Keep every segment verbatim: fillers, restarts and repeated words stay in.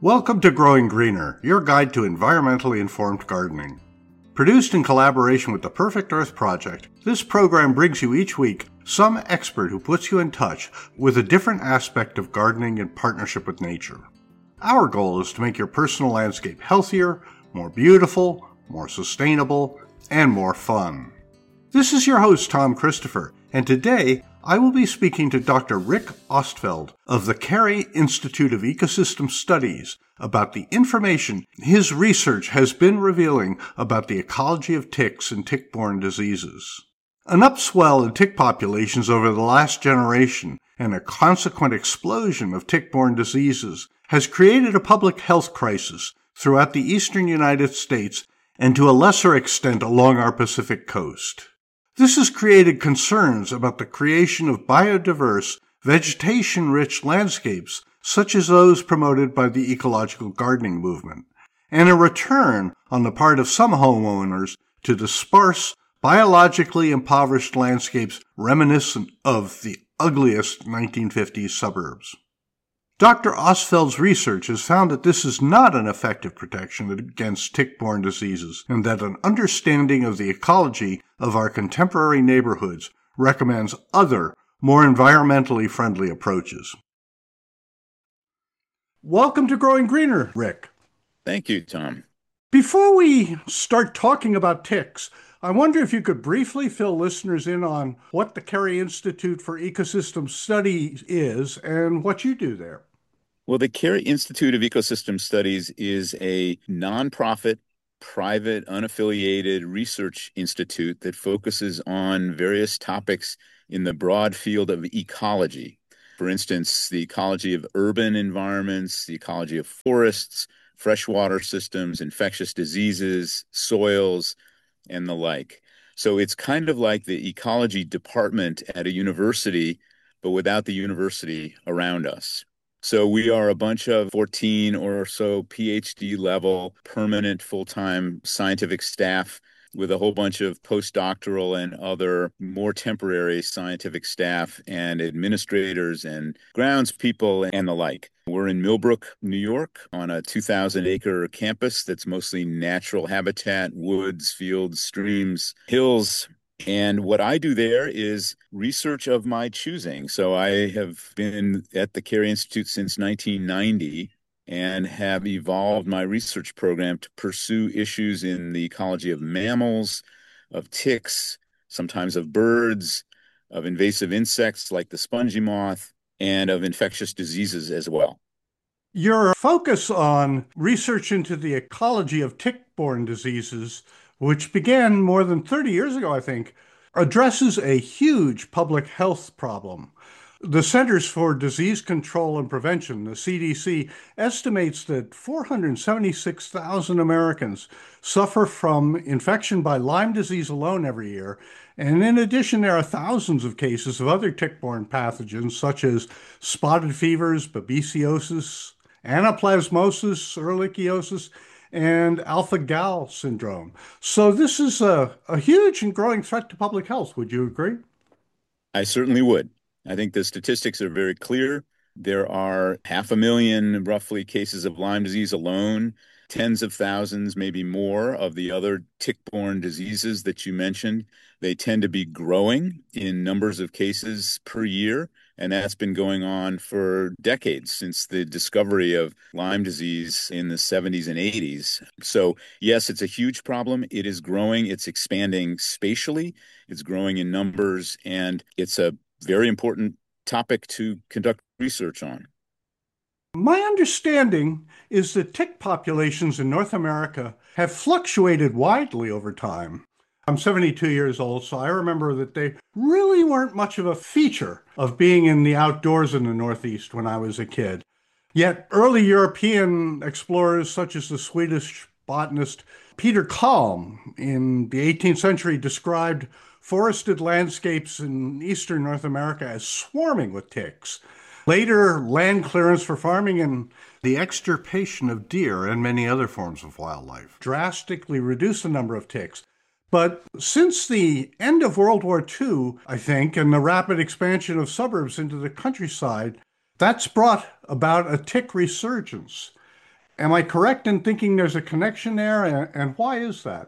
Welcome to Growing Greener, your guide to environmentally informed gardening. Produced in collaboration with the Perfect Earth Project, this program brings you each week some expert who puts you in touch with a different aspect of gardening in partnership with nature. Our goal is to make your personal landscape healthier, more beautiful, more sustainable, and more fun. This is your host, Tom Christopher, and today I will be speaking to Doctor Rick Ostfeld of the Carey Institute of Ecosystem Studies about the information his research has been revealing about the ecology of ticks and tick-borne diseases. An upswell in tick populations over the last generation and a consequent explosion of tick-borne diseases has created a public health crisis throughout the eastern United States and to a lesser extent along our Pacific coast. This has created concerns about the creation of biodiverse, vegetation-rich landscapes such as those promoted by the ecological gardening movement, and a return on the part of some homeowners to the sparse, biologically impoverished landscapes reminiscent of the ugliest nineteen fifties suburbs. Doctor Ostfeld's research has found that this is not an effective protection against tick-borne diseases, and that an understanding of the ecology of our contemporary neighborhoods recommends other, more environmentally friendly approaches. Welcome to Growing Greener, Rick. Thank you, Tom. Before we start talking about ticks, I wonder if you could briefly fill listeners in on what the Carey Institute for Ecosystem Studies is and what you do there. Well, the Carey Institute of Ecosystem Studies is a nonprofit, private, unaffiliated research institute that focuses on various topics in the broad field of ecology. For instance, the ecology of urban environments, the ecology of forests, freshwater systems, infectious diseases, soils, and the like. So it's kind of like the ecology department at a university, but without the university around us. So we are a bunch of fourteen or so PhD level, permanent full-time scientific staff with a whole bunch of postdoctoral and other more temporary scientific staff and administrators and grounds people and the like. We're in Millbrook, New York, on a two thousand acre campus that's mostly natural habitat, woods, fields, streams, hills. And what I do there is research of my choosing. So I have been at the Carey Institute since nineteen ninety and have evolved my research program to pursue issues in the ecology of mammals, of ticks, sometimes of birds, of invasive insects like the spongy moth, and of infectious diseases as well. Your focus on research into the ecology of tick-borne diseases, which began more than thirty years ago, I think, addresses a huge public health problem. The Centers for Disease Control and Prevention, the C D C, estimates that four hundred seventy-six thousand Americans suffer from infection by Lyme disease alone every year. And in addition, there are thousands of cases of other tick-borne pathogens such as spotted fevers, babesiosis, anaplasmosis, ehrlichiosis, and alpha-gal syndrome. So this is a, a huge and growing threat to public health. Would you agree? I certainly would. I think the statistics are very clear. There are half a million, roughly, cases of Lyme disease alone, tens of thousands, maybe more, of the other tick-borne diseases that you mentioned. They tend to be growing in numbers of cases per year, and that's been going on for decades, since the discovery of Lyme disease in the seventies and eighties. So yes, it's a huge problem. It is growing. It's expanding spatially. It's growing in numbers, and it's a very important topic to conduct research on. My understanding is that tick populations in North America have fluctuated widely over time. I'm seventy-two years old, so I remember that they really weren't much of a feature of being in the outdoors in the Northeast when I was a kid. Yet early European explorers such as the Swedish botanist Peter Kalm in the eighteenth century described forested landscapes in eastern North America as swarming with ticks. Later, land clearance for farming and the extirpation of deer and many other forms of wildlife drastically reduced the number of ticks. But since the end of World War Two, I think, and the rapid expansion of suburbs into the countryside, that's brought about a tick resurgence. Am I correct in thinking there's a connection there? And, and why is that?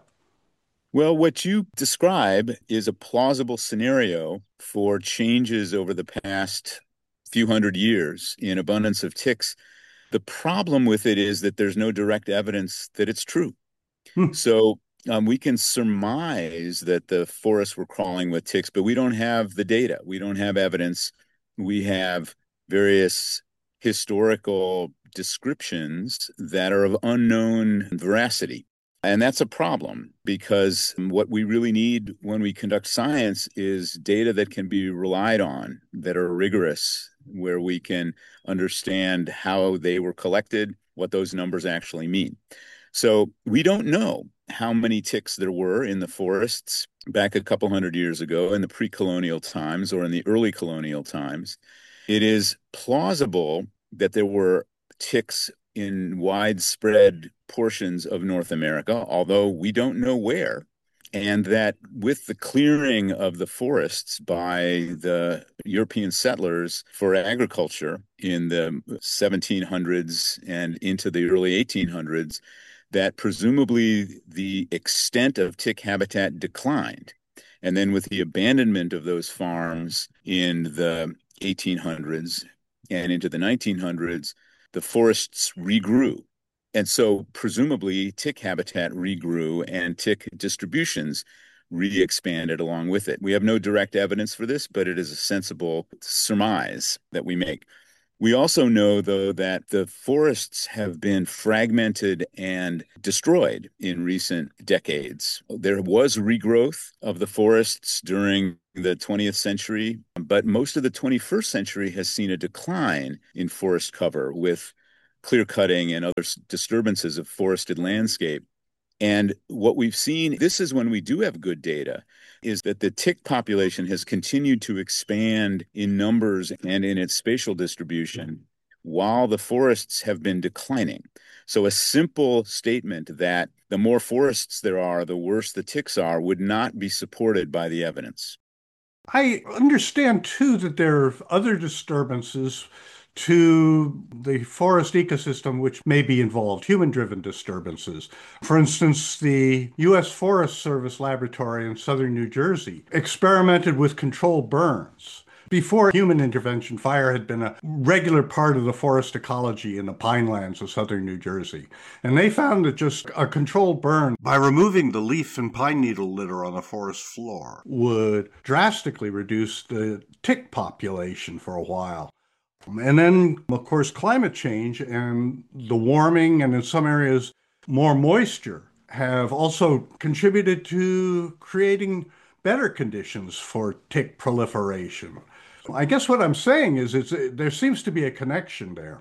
Well, what you describe is a plausible scenario for changes over the past few hundred years in abundance of ticks. The problem with it is that there's no direct evidence that it's true. Hmm. So um, we can surmise that the forests were crawling with ticks, but we don't have the data. We don't have evidence. We have various historical descriptions that are of unknown veracity. And that's a problem because what we really need when we conduct science is data that can be relied on, that are rigorous, where we can understand how they were collected, what those numbers actually mean. So we don't know how many ticks there were in the forests back a couple hundred years ago in the pre-colonial times or in the early colonial times. It is plausible that there were ticks in widespread portions of North America, although we don't know where. And that with the clearing of the forests by the European settlers for agriculture in the seventeen hundreds and into the early eighteen hundreds, that presumably the extent of tick habitat declined. And then with the abandonment of those farms in the eighteen hundreds and into the nineteen hundreds, the forests regrew. And so presumably tick habitat regrew and tick distributions re-expanded along with it. We have no direct evidence for this, but it is a sensible surmise that we make. We also know, though, that the forests have been fragmented and destroyed in recent decades. There was regrowth of the forests during the twentieth century, but most of the twenty-first century has seen a decline in forest cover with clear cutting and other disturbances of forested landscape. And what we've seen, this is when we do have good data, is that the tick population has continued to expand in numbers and in its spatial distribution while the forests have been declining. So a simple statement that the more forests there are, the worse the ticks are, would not be supported by the evidence. I understand too that there are other disturbances to the forest ecosystem which may be involved, human-driven disturbances. For instance, the U S Forest Service laboratory in southern New Jersey experimented with controlled burns. Before human intervention, fire had been a regular part of the forest ecology in the pinelands of southern New Jersey. And they found that just a controlled burn by removing the leaf and pine needle litter on the forest floor would drastically reduce the tick population for a while. And then, of course, climate change and the warming, and in some areas, more moisture, have also contributed to creating better conditions for tick proliferation. I guess what I'm saying is, it's, there seems to be a connection there.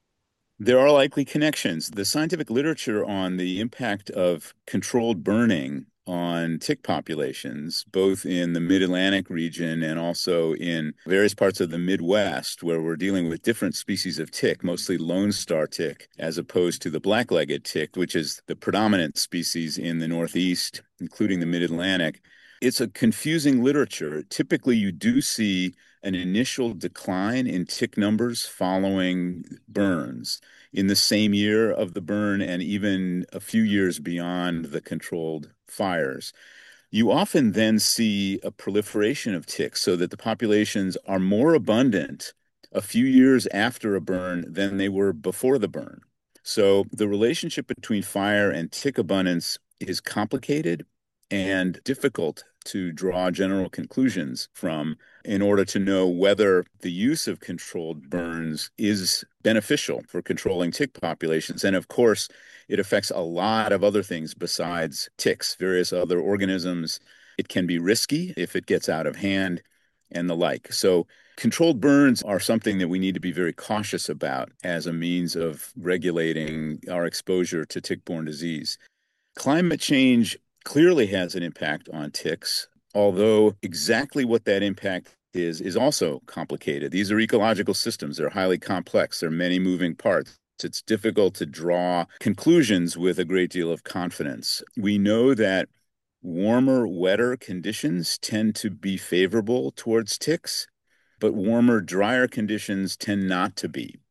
There are likely connections. The scientific literature on the impact of controlled burning on tick populations, both in the mid-Atlantic region and also in various parts of the Midwest, where we're dealing with different species of tick, mostly Lone Star tick, as opposed to the black-legged tick, which is the predominant species in the Northeast, including the mid-Atlantic. It's a confusing literature. Typically, you do see an initial decline in tick numbers following burns in the same year of the burn and even a few years beyond the controlled fires. You often then see a proliferation of ticks so that the populations are more abundant a few years after a burn than they were before the burn. So the relationship between fire and tick abundance is complicated and difficult to draw general conclusions from in order to know whether the use of controlled burns is beneficial for controlling tick populations. And of course, it affects a lot of other things besides ticks, various other organisms. It can be risky if it gets out of hand and the like. So controlled burns are something that we need to be very cautious about as a means of regulating our exposure to tick-borne disease. Climate change clearly has an impact on ticks, although exactly what that impact is is also complicated. These are ecological systems. They're highly complex. There are many moving parts. It's difficult to draw conclusions with a great deal of confidence. We know that warmer, wetter conditions tend to be favorable towards ticks, but warmer, drier conditions tend not to be.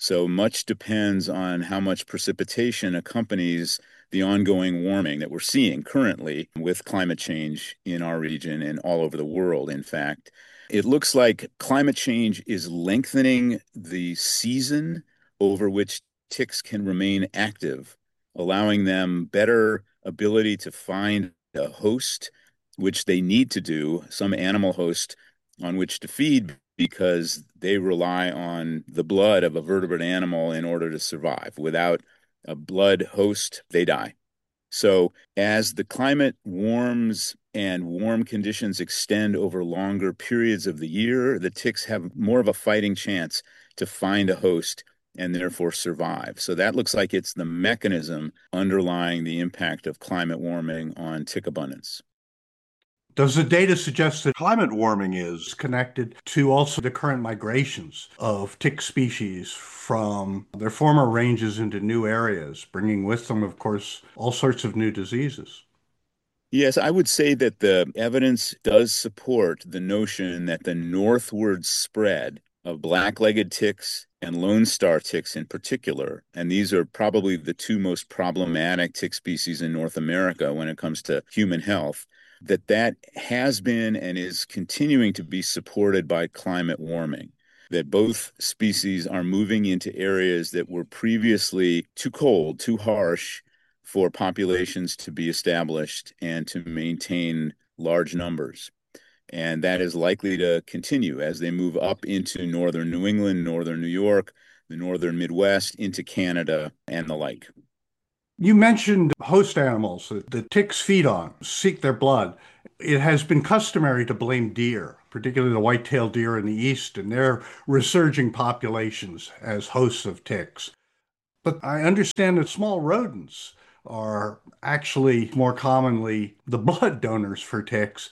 So much depends on how much precipitation accompanies the ongoing warming that we're seeing currently with climate change in our region and all over the world, in fact. It looks like climate change is lengthening the season over which ticks can remain active, allowing them better ability to find a host, which they need to do, some animal host on which to feed because they rely on the blood of a vertebrate animal in order to survive. Without a blood host, they die. So as the climate warms and warm conditions extend over longer periods of the year, the ticks have more of a fighting chance to find a host and therefore survive. So that looks like it's the mechanism underlying the impact of climate warming on tick abundance. Does the data suggest that climate warming is connected to also the current migrations of tick species from their former ranges into new areas, bringing with them, of course, all sorts of new diseases? Yes, I would say that the evidence does support the notion that the northward spread of black-legged ticks and lone star ticks in particular, and these are probably the two most problematic tick species in North America when it comes to human health, that that has been and is continuing to be supported by climate warming, that both species are moving into areas that were previously too cold, too harsh for populations to be established and to maintain large numbers. And that is likely to continue as they move up into northern New England, northern New York, the northern Midwest, into Canada, and the like. You mentioned host animals that the ticks feed on, seek their blood. It has been customary to blame deer, particularly the white-tailed deer in the east, and their resurging populations as hosts of ticks. But I understand that small rodents are actually more commonly the blood donors for ticks,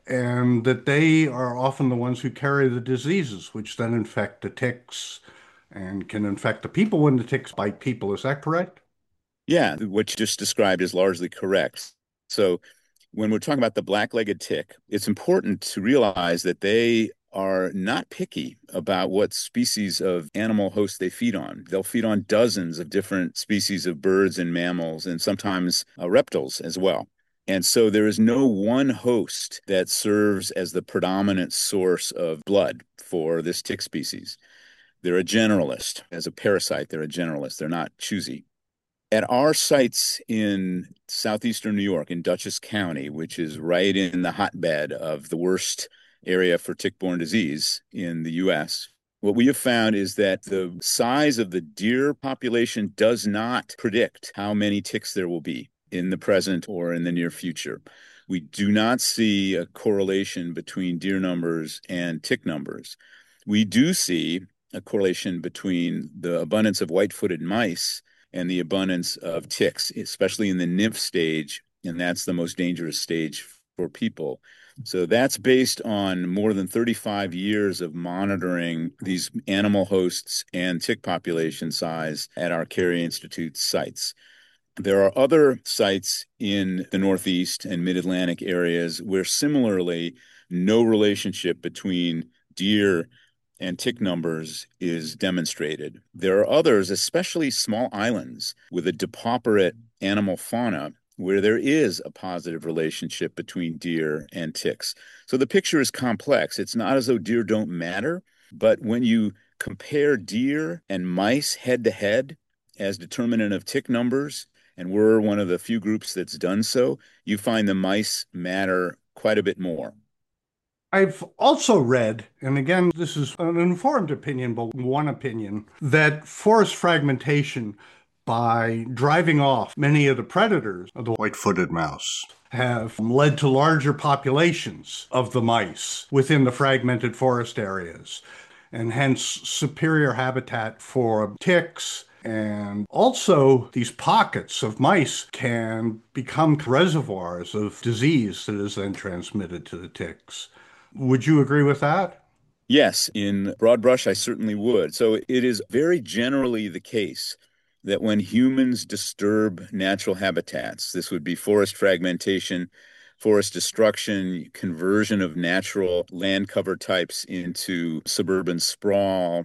and that they are often the ones who carry the diseases, which then infect the ticks and can infect the people when the ticks bite people. Is that correct? Yeah, what you just described is largely correct. So when we're talking about the black-legged tick, it's important to realize that they are not picky about what species of animal host they feed on. They'll feed on dozens of different species of birds and mammals, and sometimes uh, reptiles as well. And so there is no one host that serves as the predominant source of blood for this tick species. They're a generalist. As a parasite, they're a generalist. They're not choosy. At our sites in southeastern New York, in Dutchess County, which is right in the hotbed of the worst area for tick-borne disease in the U S, what we have found is that the size of the deer population does not predict how many ticks there will be in the present or in the near future. We do not see a correlation between deer numbers and tick numbers. We do see a correlation between the abundance of white-footed mice and the abundance of ticks, especially in the nymph stage, and that's the most dangerous stage for people. So that's based on more than thirty-five years of monitoring these animal hosts and tick population size at our Carey Institute sites. There are other sites in the Northeast and Mid-Atlantic areas where similarly no relationship between deer and tick numbers is demonstrated. There are others, especially small islands with a depauperate animal fauna, where there is a positive relationship between deer and ticks. So the picture is complex. It's not as though deer don't matter, but when you compare deer and mice head to head as determinant of tick numbers, and we're one of the few groups that's done so, you find the mice matter quite a bit more. I've also read, and again, this is an informed opinion, but one opinion, that forest fragmentation by driving off many of the predators of the white-footed mouse have led to larger populations of the mice within the fragmented forest areas, and hence superior habitat for ticks. And also, these pockets of mice can become reservoirs of disease that is then transmitted to the ticks. Would you agree with that? Yes, in broad brush, I certainly would. So it is very generally the case that when humans disturb natural habitats, this would be forest fragmentation, forest destruction, conversion of natural land cover types into suburban sprawl,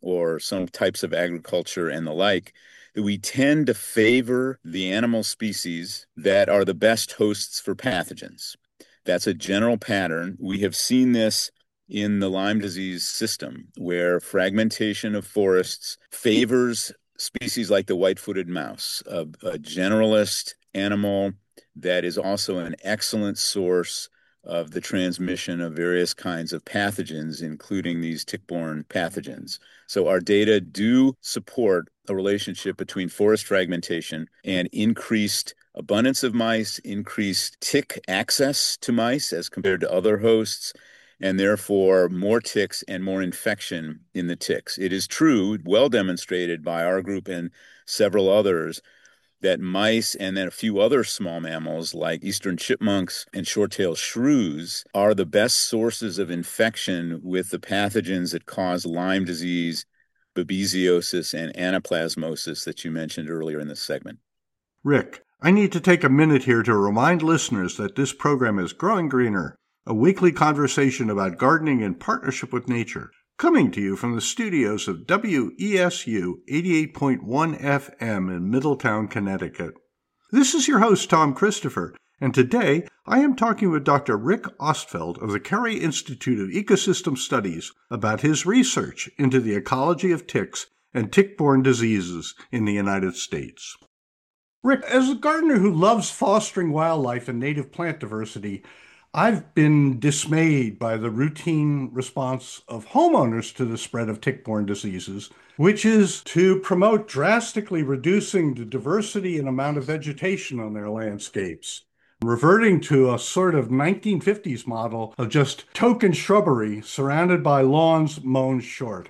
or some types of agriculture and the like, that we tend to favor the animal species that are the best hosts for pathogens. That's a general pattern. We have seen this in the Lyme disease system, where fragmentation of forests favors species like the white-footed mouse, a, a generalist animal that is also an excellent source of the transmission of various kinds of pathogens, including these tick-borne pathogens. So our data do support a relationship between forest fragmentation and increased abundance of mice, increased tick access to mice as compared to other hosts, and therefore more ticks and more infection in the ticks. It is true, well demonstrated by our group and several others, that mice and then a few other small mammals like eastern chipmunks and short-tailed shrews are the best sources of infection with the pathogens that cause Lyme disease, babesiosis, and anaplasmosis that you mentioned earlier in this segment. Rick, I need to take a minute here to remind listeners that this program is Growing Greener, a weekly conversation about gardening in partnership with nature, coming to you from the studios of W E S U eighty-eight point one F M in Middletown, Connecticut. This is your host, Tom Christopher, and today I am talking with Doctor Rick Ostfeld of the Carey Institute of Ecosystem Studies about his research into the ecology of ticks and tick-borne diseases in the United States. Rick, as a gardener who loves fostering wildlife and native plant diversity, I've been dismayed by the routine response of homeowners to the spread of tick-borne diseases, which is to promote drastically reducing the diversity and amount of vegetation on their landscapes, reverting to a sort of nineteen fifties model of just token shrubbery surrounded by lawns mown short.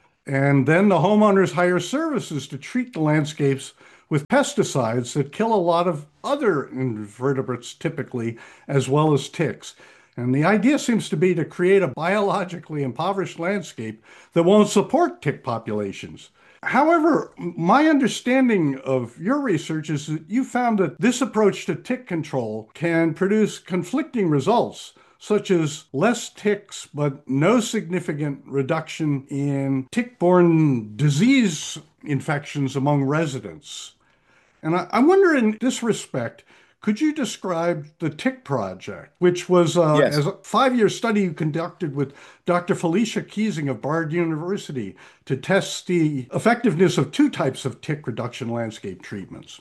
And then the homeowners hire services to treat the landscapes with pesticides that kill a lot of other invertebrates typically, as well as ticks. And the idea seems to be to create a biologically impoverished landscape that won't support tick populations. However, my understanding of your research is that you found that this approach to tick control can produce conflicting results, such as less ticks, but no significant reduction in tick-borne disease infections among residents. And I, I wonder in this respect, could you describe the Tick Project, which was uh, Yes. as a five-year study you conducted with Doctor Felicia Keesing of Bard University to test the effectiveness of two types of tick reduction landscape treatments?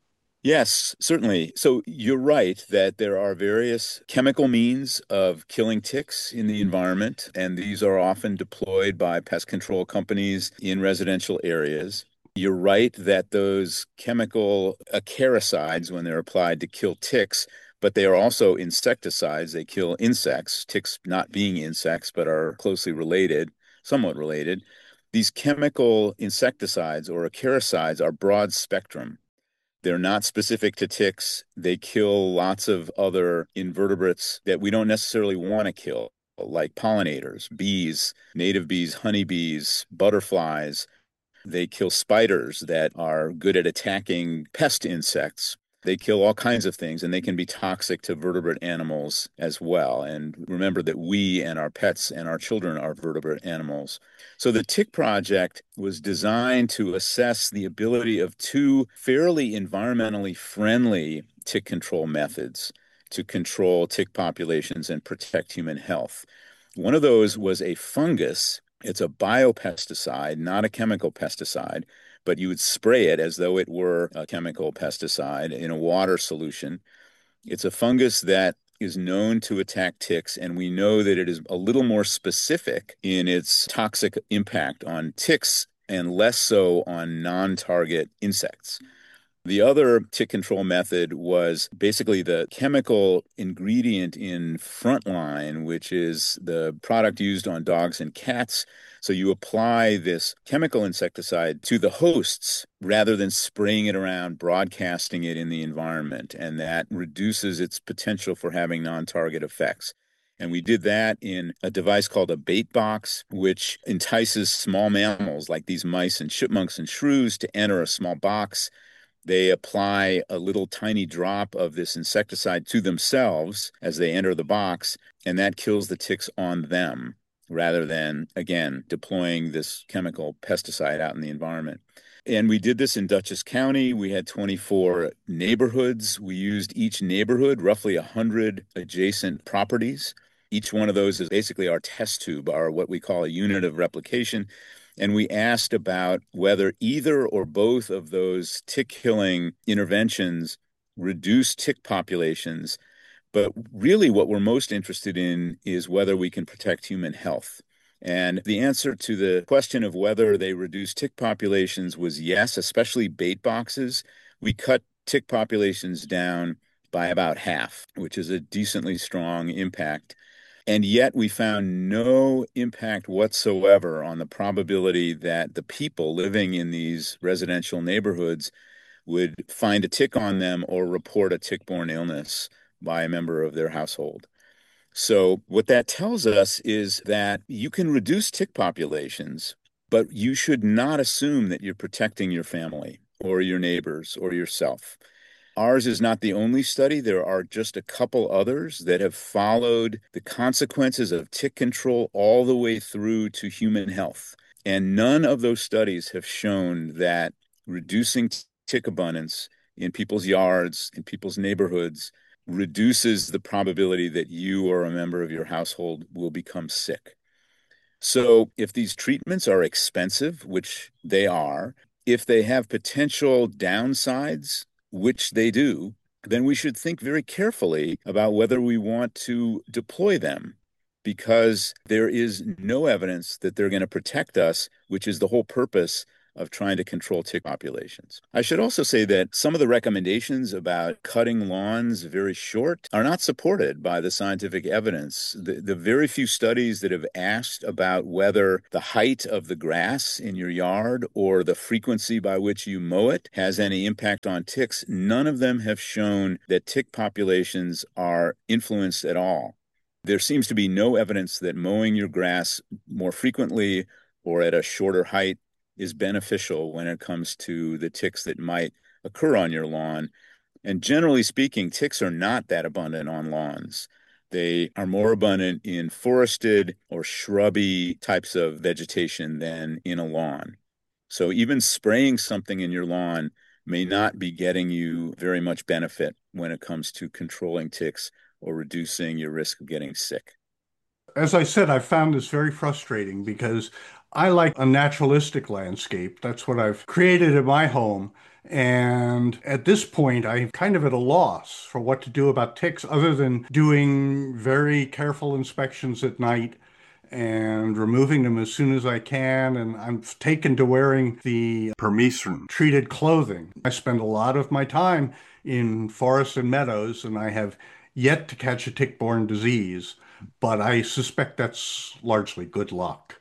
Yes, certainly. So you're right that there are various chemical means of killing ticks in the environment, and these are often deployed by pest control companies in residential areas. You're right that those chemical acaricides, when they're applied to kill ticks, but they are also insecticides. They kill insects, ticks not being insects, but are closely related, somewhat related. These chemical insecticides or acaricides are broad spectrum. They're not specific to ticks. They kill lots of other invertebrates that we don't necessarily want to kill, like pollinators, bees, native bees, honeybees, butterflies. They kill spiders that are good at attacking pest insects. They kill all kinds of things, and they can be toxic to vertebrate animals as well. And remember that we and our pets and our children are vertebrate animals. So the Tick Project was designed to assess the ability of two fairly environmentally friendly tick control methods to control tick populations and protect human health. One of those was a fungus. It's a biopesticide, not a chemical pesticide, but you would spray it as though it were a chemical pesticide in a water solution. It's a fungus that is known to attack ticks, and we know that it is a little more specific in its toxic impact on ticks and less so on non-target insects. The other tick control method was basically the chemical ingredient in Frontline, which is the product used on dogs and cats. So you apply this chemical insecticide to the hosts rather than spraying it around, broadcasting it in the environment, and that reduces its potential for having non-target effects. And we did that in a device called a bait box, which entices small mammals like these mice and chipmunks and shrews to enter a small box. They apply a little tiny drop of this insecticide to themselves as they enter the box, and that kills the ticks on them. rather than, again, deploying this chemical pesticide out in the environment. And we did this in Dutchess County. We had twenty-four neighborhoods. We used each neighborhood, roughly one hundred adjacent properties. Each one of those is basically our test tube, our what we call a unit of replication. And we asked about whether either or both of those tick-killing interventions reduce tick populations. But really, what we're most interested in is whether we can protect human health. And the answer to the question of whether they reduce tick populations was yes, especially bait boxes. We cut tick populations down by about half, which is a decently strong impact. And yet we found no impact whatsoever on the probability that the people living in these residential neighborhoods would find a tick on them or report a tick-borne illness by a member of their household. So what that tells us is that you can reduce tick populations, but you should not assume that you're protecting your family or your neighbors or yourself. Ours is not the only study. There are just a couple others that have followed the consequences of tick control all the way through to human health. And none of those studies have shown that reducing tick abundance in people's yards, in people's neighborhoods, reduces the probability that you or a member of your household will become sick. So if these treatments are expensive, which they are, if they have potential downsides, which they do, then we should think very carefully about whether we want to deploy them, because there is no evidence that they're going to protect us, which is the whole purpose of trying to control tick populations. I should also say that some of the recommendations about cutting lawns very short are not supported by the scientific evidence. The, the very few studies that have asked about whether the height of the grass in your yard or the frequency by which you mow it has any impact on ticks, none of them have shown that tick populations are influenced at all. There seems to be no evidence that mowing your grass more frequently or at a shorter height is beneficial when it comes to the ticks that might occur on your lawn. And generally speaking, ticks are not that abundant on lawns. They are more abundant in forested or shrubby types of vegetation than in a lawn. So even spraying something in your lawn may not be getting you very much benefit when it comes to controlling ticks or reducing your risk of getting sick. As I said, I found this very frustrating because I like a naturalistic landscape. That's what I've created in my home. And at this point, I'm kind of at a loss for what to do about ticks other than doing very careful inspections at night and removing them as soon as I can. And I'm taken to wearing the permethrin treated clothing. I spend a lot of my time in forests and meadows, and I have yet to catch a tick-borne disease, but I suspect that's largely good luck.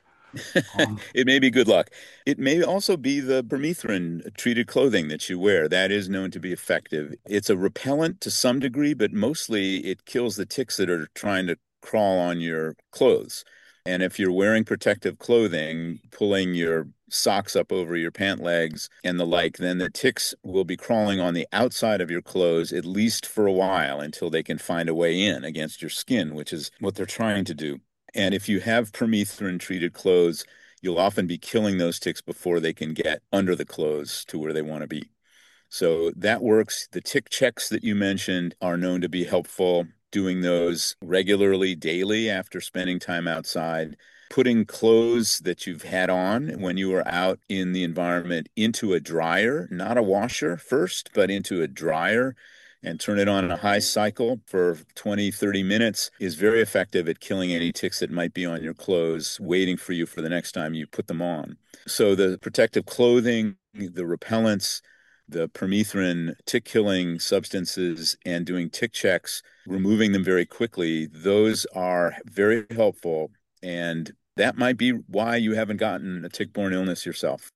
Um, It may be good luck. It may also be the permethrin treated clothing that you wear. That is known to be effective. It's a repellent to some degree, but mostly it kills the ticks that are trying to crawl on your clothes. And if you're wearing protective clothing, pulling your socks up over your pant legs and the like, then the ticks will be crawling on the outside of your clothes, at least for a while, until they can find a way in against your skin, which is what they're trying to do. And if you have permethrin treated clothes, you'll often be killing those ticks before they can get under the clothes to where they want to be. So that works. The tick checks that you mentioned are known to be helpful. Doing those regularly, daily, after spending time outside, putting clothes that you've had on when you were out in the environment into a dryer, not a washer first, but into a dryer, and turn it on a high cycle for twenty, thirty minutes is very effective at killing any ticks that might be on your clothes, waiting for you for the next time you put them on. So the protective clothing, the repellents, the permethrin tick-killing substances, and doing tick checks, removing them very quickly, those are very helpful. And that might be why you haven't gotten a tick-borne illness yourself.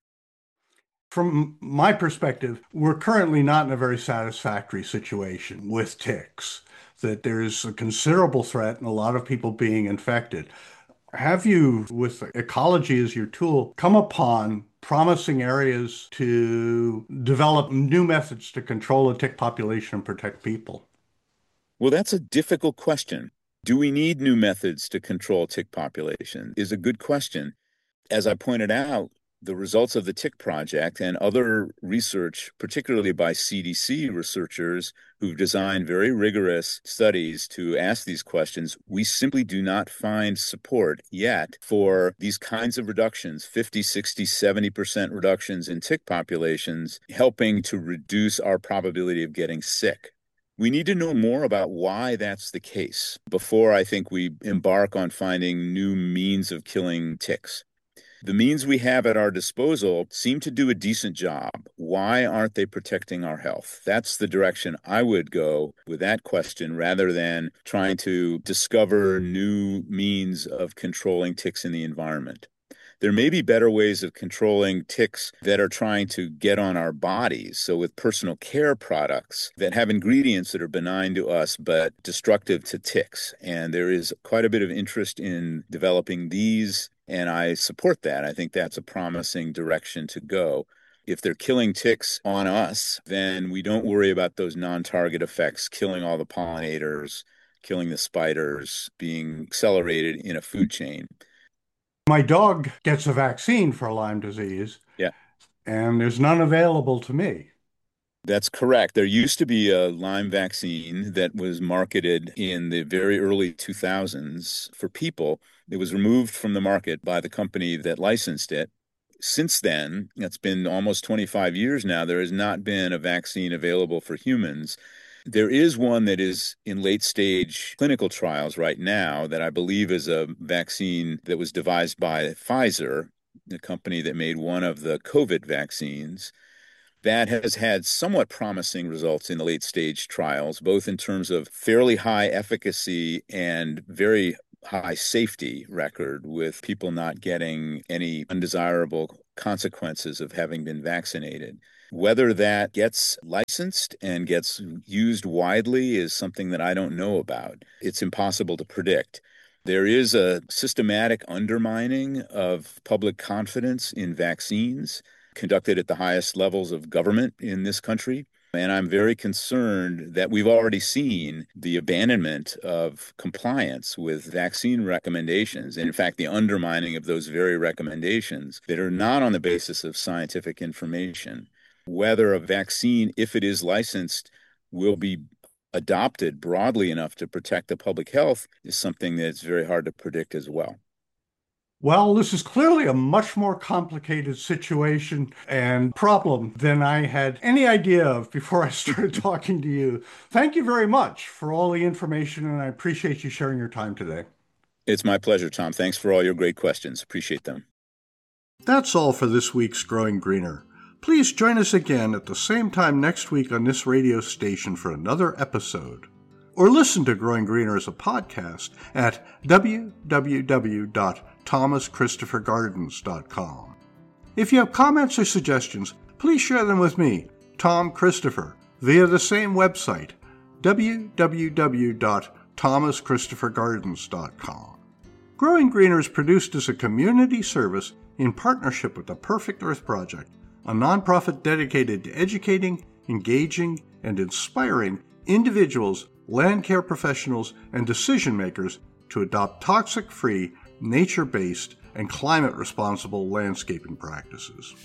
From my perspective, we're currently not in a very satisfactory situation with ticks, that there's a considerable threat and a lot of people being infected. Have you, with ecology as your tool, come upon promising areas to develop new methods to control a tick population and protect people? Well, that's a difficult question. Do we need new methods to control tick population? Is a good question. As I pointed out, the results of the Tick Project and other research, particularly by C D C researchers who've designed very rigorous studies to ask these questions, we simply do not find support yet for these kinds of reductions, fifty, sixty, seventy percent reductions in tick populations, helping to reduce our probability of getting sick. We need to know more about why that's the case before I think we embark on finding new means of killing ticks. The means we have at our disposal seem to do a decent job. Why aren't they protecting our health? That's the direction I would go with that question, rather than trying to discover new means of controlling ticks in the environment. There may be better ways of controlling ticks that are trying to get on our bodies. So with personal care products that have ingredients that are benign to us but destructive to ticks. And there is quite a bit of interest in developing these, and I support that. I think that's a promising direction to go. If they're killing ticks on us, then we don't worry about those non-target effects, killing all the pollinators, killing the spiders, being accelerated in a food chain. My dog gets a vaccine for Lyme disease, yeah, and there's none available to me. That's correct. There used to be a Lyme vaccine that was marketed in the very early two thousands for people. It was removed from the market by the company that licensed it. Since then, it's been almost twenty-five years now, there has not been a vaccine available for humans. There is one that is in late-stage clinical trials right now that I believe is a vaccine that was devised by Pfizer, the company that made one of the COVID vaccines. That has had somewhat promising results in the late-stage trials, both in terms of fairly high efficacy and very high safety record, with people not getting any undesirable consequences of having been vaccinated. Whether that gets licensed and gets used widely is something that I don't know about. It's impossible to predict. There is a systematic undermining of public confidence in vaccines conducted at the highest levels of government in this country. And I'm very concerned that we've already seen the abandonment of compliance with vaccine recommendations, and in fact, the undermining of those very recommendations that are not on the basis of scientific information. Whether a vaccine, if it is licensed, will be adopted broadly enough to protect the public health is something that's very hard to predict as well. Well, this is clearly a much more complicated situation and problem than I had any idea of before I started talking to you. Thank you very much for all the information, and I appreciate you sharing your time today. It's my pleasure, Tom. Thanks for all your great questions. Appreciate them. That's all for this week's Growing Greener. Please join us again at the same time next week on this radio station for another episode. Or listen to Growing Greener as a podcast at w w w dot thomas christopher gardens dot com. If you have comments or suggestions, please share them with me, Tom Christopher, via the same website, w w w dot thomas christopher gardens dot com. Growing Greener is produced as a community service in partnership with the Perfect Earth Project, a nonprofit dedicated to educating, engaging, and inspiring individuals, land care professionals, and decision makers to adopt toxic-free, nature-based, and climate-responsible landscaping practices.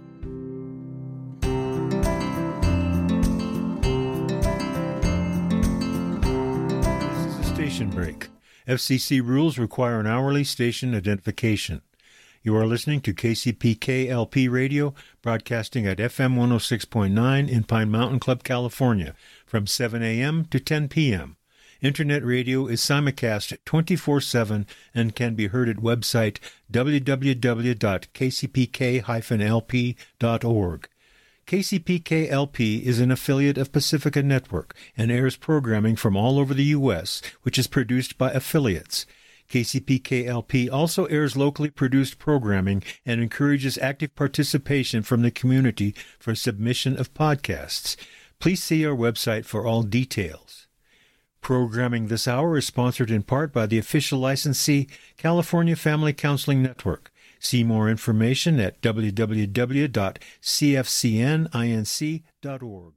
This is a station break. F C C rules require an hourly station identification. You are listening to K C P K L P Radio, broadcasting at F M one oh six point nine in Pine Mountain Club, California, from seven a.m. to ten p.m. Internet radio is simulcast twenty-four seven and can be heard at website w w w dot k c p k dash l p dot org. K C P K L P is an affiliate of Pacifica Network and airs programming from all over the U S, which is produced by affiliates. K C P K L P also airs locally produced programming and encourages active participation from the community for submission of podcasts. Please see our website for all details. Programming this hour is sponsored in part by the official licensee, California Family Counseling Network. See more information at w w w dot c f c n inc dot org.